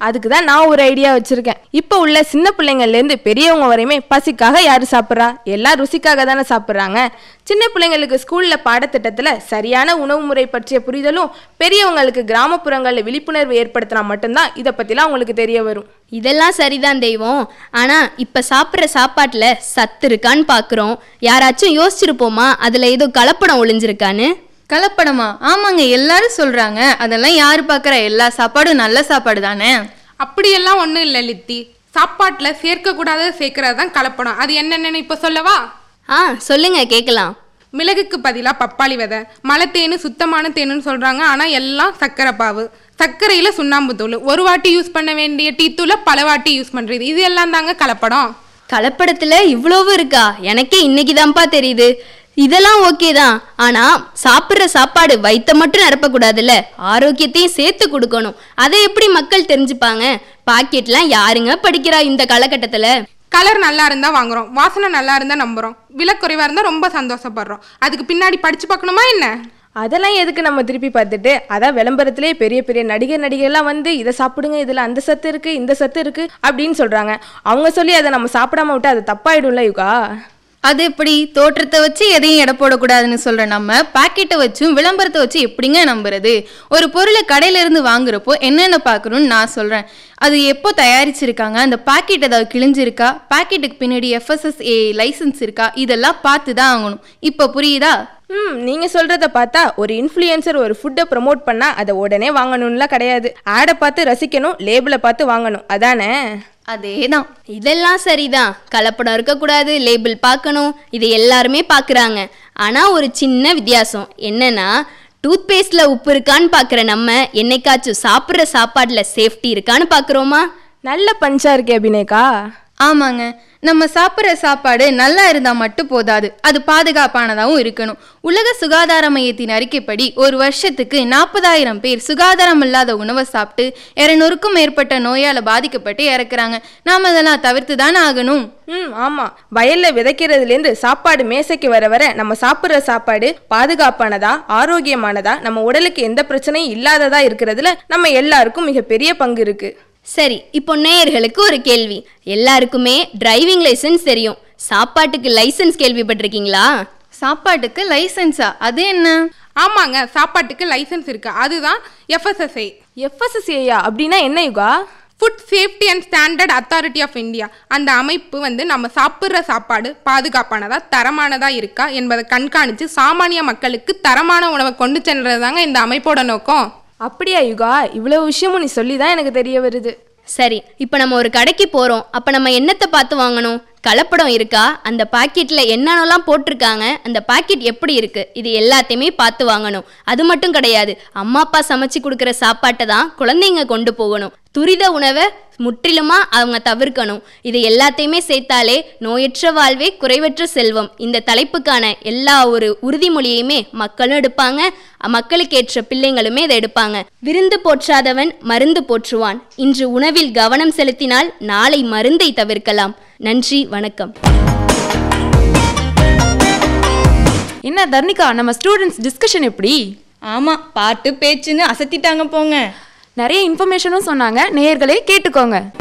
அதுக்கு தான் நான் ஒரு ஐடியா வச்சிருக்கேன். இப்போ உள்ள சின்ன பிள்ளைங்கள்லேருந்து பெரியவங்க வரையுமே பசிக்காக யாரு சாப்பிட்றா? எல்லாம் ருசிக்காக தானே சாப்பிட்றாங்க. சின்ன பிள்ளைங்களுக்கு ஸ்கூலில் பாடத்திட்டத்தில் சரியான உணவு முறை பற்றிய புரிதலும், பெரியவங்களுக்கு கிராமப்புறங்களில் விழிப்புணர்வு ஏற்படுத்தினா மட்டும்தான் இதை பற்றிலாம் அவங்களுக்கு தெரிய வரும். இதெல்லாம் சரிதான் தெய்வம். ஆனால் இப்போ சாப்பிட்ற சாப்பாட்டில் சத்து இருக்கான்னு பார்க்குறோம். யாராச்சும் யோசிச்சிருப்போமா அதில் ஏதோ கலப்படம் ஒளிஞ்சிருக்கான்னு? கலப்படமா? ஆமாங்க, எல்லாரும் சொல்றாங்க. அதெல்லாம் யாரு பார்க்குற? எல்லா சாப்பாடும் நல்ல சாப்பாடு தானே. அப்படியெல்லாம் ஒன்றும் இல்லை லித்தி. சாப்பாட்டில் சேர்க்கக்கூடாத சேர்க்கறது தான் கலப்படம். அது என்னென்னு இப்போ சொல்லவா? சொல்லுங்க கேட்கலாம். மிளகுக்கு பதிலாக பப்பாளி விதை, மலை தேனு சுத்தமான தேனுன்னு சொல்கிறாங்க. ஆனால் எல்லாம் சர்க்கரை பாவு, சர்க்கரையில் சுண்ணாம்பு தூள், ஒரு வாட்டி யூஸ் பண்ண வேண்டிய டீ தூளை பல வாட்டி யூஸ் பண்ணுறது, இது எல்லாம் தாங்க கலப்படம். கலப்படத்தில் இவ்வளவு இருக்கா? எனக்கே இன்னைக்கு தான்ப்பா தெரியுது. இதெல்லாம் ஓகே தான், ஆனால் சாப்பிட்ற சாப்பாடு வயிற்ற மட்டும் நிரப்பக்கூடாதுல்ல, ஆரோக்கியத்தையும் சேர்த்து கொடுக்கணும். அதை எப்படி மக்கள் தெரிஞ்சுப்பாங்க? பாக்கெட்லாம் யாருங்க படிக்கிறா இந்த காலகட்டத்தில்? கலர் நல்லா இருந்தால் வாங்குறோம், வாசனை நல்லா இருந்தால் நம்புகிறோம், விலை குறைவாக இருந்தால் ரொம்ப சந்தோஷப்படுறோம். அதுக்கு பின்னாடி படித்து பார்க்கணுமா என்ன? அதெல்லாம் எதுக்கு நம்ம திருப்பி பார்த்துட்டு? அதான் விளம்பரத்திலே பெரிய பெரிய நடிகர்லாம் வந்து இதை சாப்பிடுங்க, இதில் அந்த சத்து இருக்குது, இந்த சத்து இருக்குது அப்படின்னு சொல்கிறாங்க. அவங்க சொல்லி அதை நம்ம சாப்பிடாம விட்டு அது தப்பாயிடும்ல யுகா. அது எப்படி? தோற்றத்தை வச்சு எதையும் எடை போடக்கூடாதுன்னு சொல்ற நம்ம பாக்கெட்டை வச்சும் விளம்பரத்தை வச்சு எப்படிங்க நம்புறது? ஒரு பொருளை கடையில இருந்து வாங்குறப்போ என்னென்ன பார்க்கணும்னு நான் சொல்றேன். அது எப்போ தயாரிச்சிருக்காங்க, அந்த பாக்கெட் ஏதாவது கிழிஞ்சிருக்கா, பாக்கெட்டுக்கு பின்னாடி FSSAI லைசன்ஸ் இருக்கா, இதெல்லாம் பார்த்து தான் வாங்கணும். இப்போ புரியுதா? நீங்கள் சொல்கிறத பார்த்தா ஒரு இன்ஃப்ளூயன்சர் ஒரு ஃபுட்டை ப்ரமோட் பண்ணால் அதை உடனே வாங்கணும்லாம் கிடையாது. ஆடை பார்த்து ரசிக்கணும், லேபிளை பார்த்து வாங்கணும், அதானே? அதேதான். இதெல்லாம் சரிதான். கலப்படம் இருக்கக்கூடாது, லேபிள் பார்க்கணும், இது எல்லாருமே பார்க்குறாங்க. ஆனால் ஒரு சின்ன வித்தியாசம் என்னன்னா, டூத் பேஸ்ட்ல உப்பு இருக்கான்னு பார்க்குற நம்ம என்னைக்காச்சும் சாப்பிட்ற சாப்பாட்டில் சேஃப்டி இருக்கான்னு பார்க்குறோமா? நல்ல பஞ்சா இருக்கே அபிநேகா. ஆமாங்க, நம்ம சாப்பிட்ற சாப்பாடு நல்லா இருந்தால் மட்டும் போதாது, அது பாதுகாப்பானதாகவும் இருக்கணும். உலக சுகாதார மையத்தின் அறிக்கைப்படி ஒரு வருஷத்துக்கு 40,000 பேர் சுகாதாரம் இல்லாத உணவை சாப்பிட்டு 200க்கும் மேற்பட்ட நோயால் பாதிக்கப்பட்டு இறக்குறாங்க. நாம் அதெல்லாம் தவிர்த்து தானே ஆகணும். ஆமாம், வயலில் விதைக்கிறதுலேருந்து சாப்பாடு மேசைக்கு வர வர நம்ம சாப்பிட்ற சாப்பாடு பாதுகாப்பானதா, ஆரோக்கியமானதா, நம்ம உடலுக்கு எந்த பிரச்சனையும் இல்லாததா இருக்கிறதுல நம்ம எல்லாருக்கும் மிகப்பெரிய பங்கு இருக்குது. சரி, இப்போ நேயர்களுக்கு ஒரு கேள்வி. எல்லாருக்குமே டிரைவிங் லைசன்ஸ் தெரியும், சாப்பாட்டுக்கு லைசன்ஸ் கேள்விப்பட்டிருக்கீங்களா? சாப்பாட்டுக்கு லைசன்ஸா? அது என்ன? ஆமாங்க, சாப்பாட்டுக்கு லைசன்ஸ் இருக்கு. அதுதான் FSSAI. FSSAI அப்படின்னா என்ன யுகா? Food safety and standard authority of India. அந்த அமைப்பு வந்து நம்ம சாப்பிட்ற சாப்பாடு பாதுகாப்பானதா, தரமானதா இருக்கா என்பதை கண்காணித்து சாமானிய மக்களுக்கு தரமான உணவை கொண்டு சென்றது தாங்க இந்த அமைப்போட நோக்கம். அப்படியா யுகா? இவ்வளவு விஷயமும் நீ சொல்லி தான் எனக்கு தெரிய வருது. சரி, இப்போ நம்ம ஒரு கடைக்கு போகிறோம். அப்போ நம்ம என்னத்தை பார்த்து வாங்கணும்? கலப்படம் இருக்கா, அந்த பாக்கெட்டில் என்னென்னலாம் போட்டிருக்காங்க, அந்த பாக்கெட் எப்படி இருக்குது, இது எல்லாத்தையுமே பார்த்து வாங்கணும். அது மட்டும் கிடையாது, அம்மா அப்பா சமைச்சு கொடுக்குற சாப்பாட்டை தான் குழந்தைங்க கொண்டு போகணும். துரித உணவை முற்றிலுமாக அவங்க தவிர்க்கணும். இது எல்லாத்தையுமே சேர்த்தாலே நோயற்ற வாழ்வே குறைவற்ற செல்வம். இந்த தலைப்புக்கான எல்லா ஒரு உறுதிமொழியுமே மக்களும் எடுப்பாங்க, மக்களுக்கு ஏற்ற பிள்ளைங்களுமே இதை எடுப்பாங்க. விருந்து போற்றாதவன் மருந்து போற்றுவான். இன்று உணவில் கவனம் செலுத்தினால் நாளை மருந்தை தவிர்க்கலாம். நன்றி, வணக்கம். என்ன தர்ணிகா, நம்ம ஸ்டூடெண்ட்ஸ் டிஸ்கஷன் எப்படி? ஆமாம், பாட்டு பேச்சுன்னு அசத்திட்டாங்க போங்க. நிறைய இன்ஃபர்மேஷனும் சொன்னாங்க, நேயர்களே கேட்டுக்கோங்க.